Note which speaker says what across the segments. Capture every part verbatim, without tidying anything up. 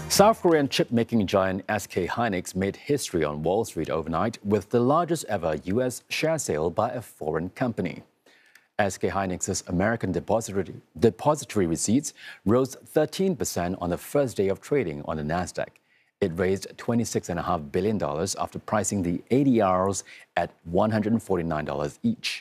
Speaker 1: South Korean chip-making giant S K Hynix made history on Wall Street overnight with the largest ever U S share sale by a foreign company. S K Hynix's American depository, depository receipts rose thirteen percent on the first day of trading on the Nasdaq. It raised twenty-six point five billion dollars after pricing the A D Rs at one hundred forty-nine dollars each.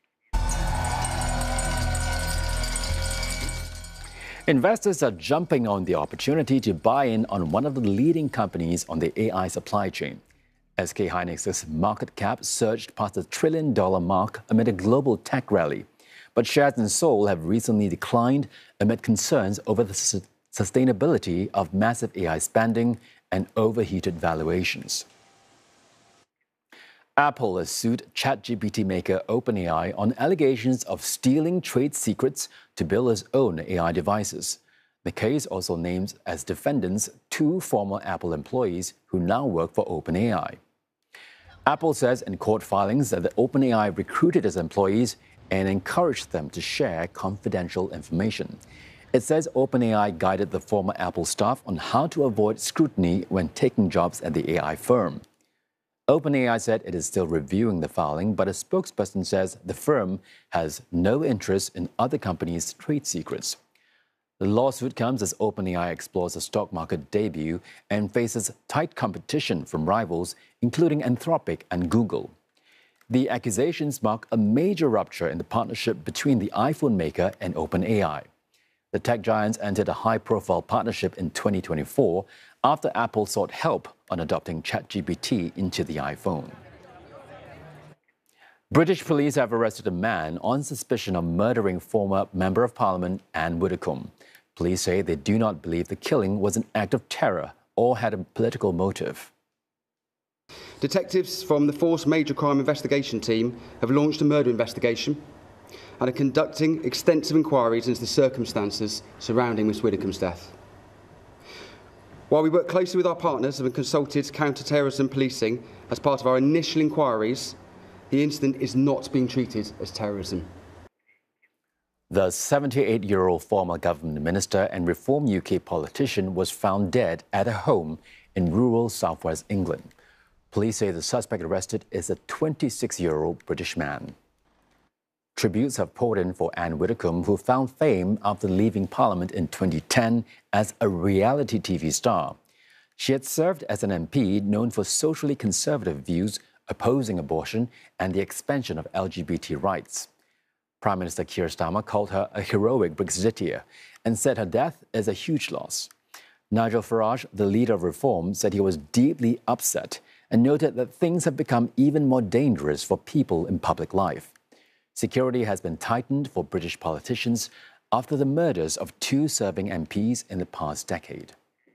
Speaker 1: Investors are jumping on the opportunity to buy in on one of the leading companies on the A I supply chain. S K Hynix's market cap surged past the trillion dollar mark amid a global tech rally. But shares in Seoul have recently declined amid concerns over the su- sustainability of massive A I spending and overheated valuations. Apple has sued ChatGPT maker OpenAI on allegations of stealing trade secrets to build its own A I devices. The case also names as defendants two former Apple employees who now work for OpenAI. Apple says in court filings that the OpenAI recruited its employees and encouraged them to share confidential information. It says OpenAI guided the former Apple staff on how to avoid scrutiny when taking jobs at the A I firm. OpenAI said it is still reviewing the filing, but a spokesperson says the firm has no interest in other companies' trade secrets. The lawsuit comes as OpenAI explores a stock market debut and faces tight competition from rivals, including Anthropic and Google. The accusations mark a major rupture in the partnership between the iPhone maker and OpenAI. The tech giants entered a high-profile partnership in twenty twenty-four after Apple sought help on adopting ChatGPT into the iPhone. British police have arrested a man on suspicion of murdering former Member of Parliament Anne Widdecombe. Police say they do not believe the killing was an act of terror or had a political motive.
Speaker 2: Detectives from the Force Major Crime Investigation Team have launched a murder investigation and are conducting extensive inquiries into the circumstances surrounding Miss Widdecombe's death. While we work closely with our partners and have consulted counter-terrorism policing as part of our initial inquiries, the incident is not being treated as terrorism.
Speaker 1: The seventy-eight-year-old former government minister and Reform U K politician was found dead at a home in rural southwest England. Police say the suspect arrested is a twenty-six-year-old British man. Tributes have poured in for Anne Widdecombe, who found fame after leaving Parliament in twenty ten as a reality T V star. She had served as an M P known for socially conservative views, opposing abortion and the expansion of L G B T rights. Prime Minister Keir Starmer called her a heroic Brexiteer and said her death is a huge loss. Nigel Farage, the leader of Reform, said he was deeply upset and noted that things have become even more dangerous for people in public life. Security has been tightened for British politicians after the murders of two serving M Ps in the past decade.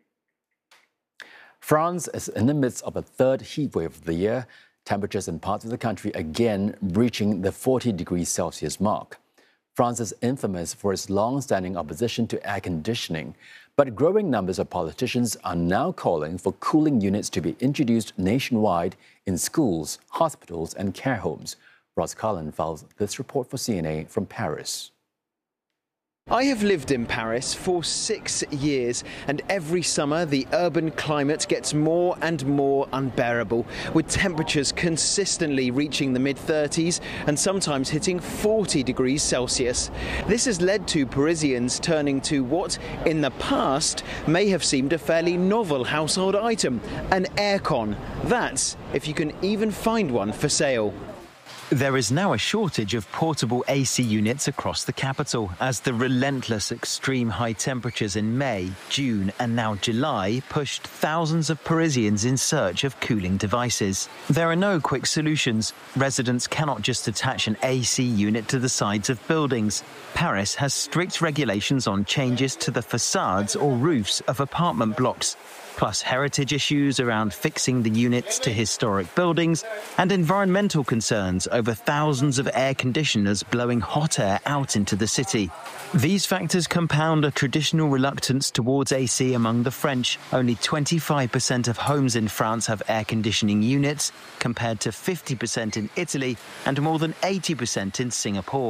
Speaker 1: France is in the midst of a third heatwave of the year, temperatures in parts of the country again reaching the forty degrees Celsius mark. France is infamous for its long-standing opposition to air conditioning, but growing numbers of politicians are now calling for cooling units to be introduced nationwide in schools, hospitals and care homes. Ross Cullen files this report for C N A from Paris.
Speaker 3: I have lived in Paris for six years, and every summer the urban climate gets more and more unbearable, with temperatures consistently reaching the mid thirties and sometimes hitting forty degrees Celsius. This has led to Parisians turning to what, in the past, may have seemed a fairly novel household item, an aircon. That's if you can even find one for sale.
Speaker 4: There is now a shortage of portable A C units across the capital as the relentless extreme high temperatures in May, June and now July pushed thousands of Parisians in search of cooling devices. There are no quick solutions. Residents cannot just attach an A C unit to the sides of buildings. Paris has strict regulations on changes to the facades or roofs of apartment blocks, plus heritage issues around fixing the units to historic buildings and environmental concerns over thousands of air conditioners blowing hot air out into the city. These factors compound a traditional reluctance towards A C among the French. Only twenty-five percent of homes in France have air conditioning units, compared to fifty percent in Italy and more than eighty percent in Singapore.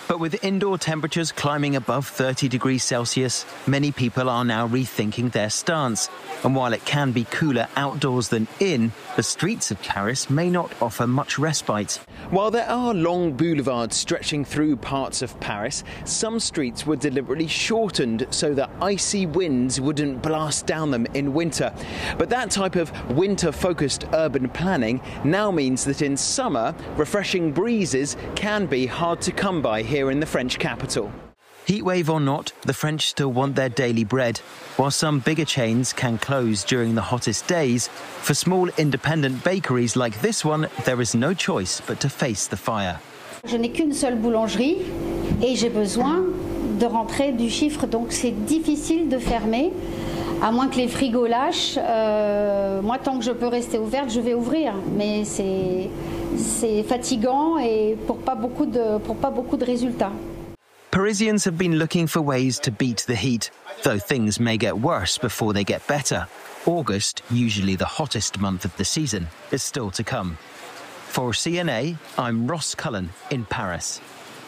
Speaker 4: But with indoor temperatures climbing above thirty degrees Celsius, many people are now rethinking their stance. And while it can be cooler outdoors than in, the streets of Paris may not offer much respite.
Speaker 3: While there are long boulevards stretching through parts of Paris, some streets were deliberately shortened so that icy winds wouldn't blast down them in winter. But that type of winter-focused urban planning now means that in summer, refreshing breezes can be hard to come by here in the French capital.
Speaker 4: Heatwave or not, the French still want their daily bread. While some bigger chains can close during the hottest days, for small independent bakeries like this one, there is no choice but to face the fire.
Speaker 5: Je n'ai qu'une seule boulangerie et j'ai besoin de rentrer du chiffre, donc c'est difficile de fermer, à moins que les frigos lâchent. Euh, moi, tant que je peux rester ouverte, je vais ouvrir, mais c'est c'est fatigant et pour pas beaucoup de pour pas beaucoup de résultats.
Speaker 4: Parisians have been looking for ways to beat the heat, though things may get worse before they get better. August, usually the hottest month of the season, is still to come. For C N A, I'm Ross Cullen in Paris.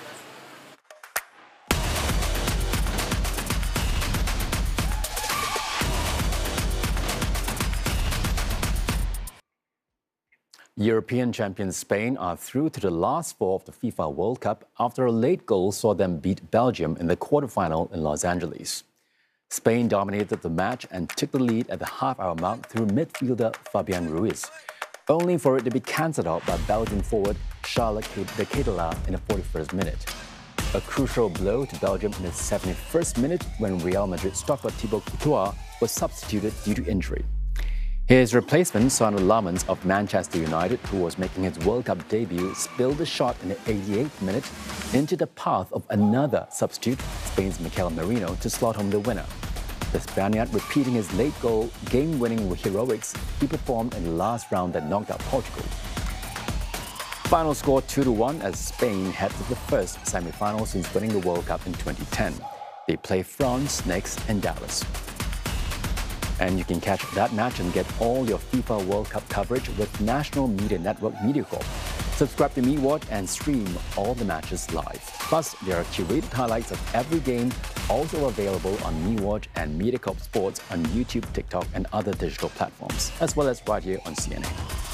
Speaker 1: European champions Spain are through to the last four of the FIFA World Cup after a late goal saw them beat Belgium in the quarterfinal in Los Angeles. Spain dominated the match and took the lead at the half-hour mark through midfielder Fabian Ruiz, only for it to be cancelled out by Belgian forward Charles de Ketelaere in the forty-first minute. A crucial blow to Belgium in the seventy-first minute when Real Madrid stopper Thibaut Courtois was substituted due to injury. His replacement, Son Lamans of Manchester United, who was making his World Cup debut, spilled a shot in the eighty-eighth minute into the path of another substitute, Spain's Mikel Merino, to slot home the winner. The Spaniard repeating his late goal, game-winning heroics he performed in the last round that knocked out Portugal. Final score two to one as Spain head to the first semi-final since winning the World Cup in twenty ten. They play France next in Dallas. And you can catch that match and get all your FIFA World Cup coverage with National Media Network MediaCorp. Subscribe to MeWatch and stream all the matches live. Plus, there are curated highlights of every game also available on MeWatch and MediaCorp Sports on YouTube, TikTok, and other digital platforms, as well as right here on C N A.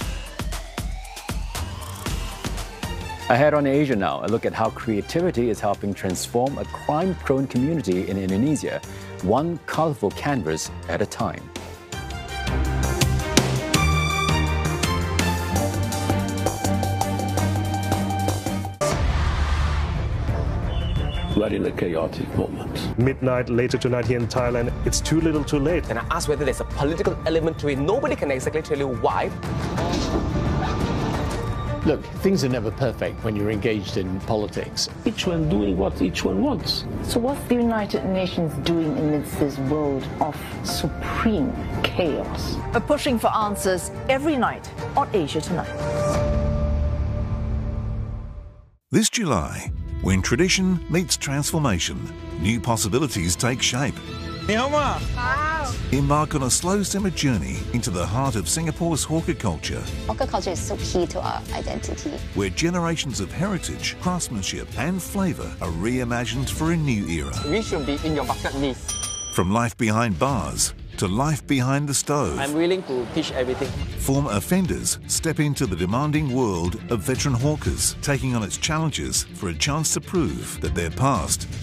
Speaker 1: Ahead on Asia now, a look at how creativity is helping transform a crime-prone community in Indonesia, one colorful canvas at a time.
Speaker 6: We're in a chaotic moment.
Speaker 7: Midnight later tonight here in Thailand, it's too little too late.
Speaker 8: And I asked whether there's a political element to it. Nobody can exactly tell you why.
Speaker 6: Look, things are never perfect when you're engaged in politics. Each one doing what each one wants.
Speaker 9: So what's the United Nations doing amidst this world of supreme chaos?
Speaker 10: We're pushing for answers every night on Asia Tonight.
Speaker 11: This July, when tradition meets transformation, new possibilities take shape. Embark on a slow simmer journey into the heart of Singapore's hawker culture.
Speaker 12: Hawker culture is so key to our identity.
Speaker 11: Where generations of heritage, craftsmanship and flavour are reimagined for a new era.
Speaker 8: We should be in your bucket list.
Speaker 11: From life behind bars to life behind the stove.
Speaker 8: I'm willing to teach everything.
Speaker 11: Former offenders step into the demanding world of veteran hawkers, taking on its challenges for a chance to prove that their past